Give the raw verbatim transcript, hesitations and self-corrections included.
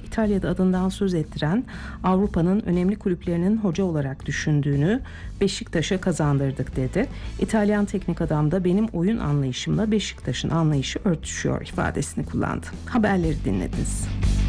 İtalya'da adından söz ettiren Avrupa'nın önemli kulüplerinin hoca olarak düşündüğünü Beşiktaş'a kazandırdık dedi. İtalyan teknik adam da benim oyun anlayışımla Beşiktaş'ın anlayışı örtüşüyor ifadesini kullandı. Haberleri dinlediniz.